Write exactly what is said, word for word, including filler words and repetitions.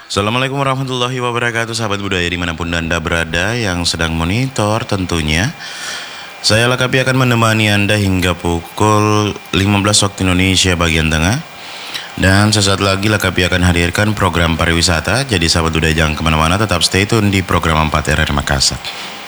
Assalamualaikum warahmatullahi wabarakatuh, sahabat budaya dimanapun Anda berada yang sedang monitor tentunya. Saya Lakapi akan menemani Anda hingga pukul lima belas waktu Indonesia bagian tengah. Dan sesaat lagi Lakapi akan hadirkan program pariwisata. Jadi sahabat budaya jangan kemana-mana, tetap stay tune di program empat R R Makassar.